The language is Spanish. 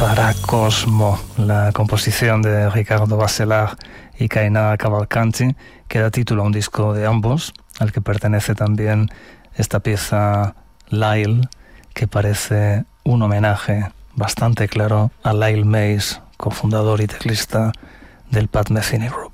para Cosmo, la composición de Ricardo Bachelard y Ainhoa Cavalcanti, que da título a un disco de ambos, al que pertenece también esta pieza Lyle, que parece un homenaje bastante claro a Lyle Mays, cofundador y teclista del Pat Metheny Group.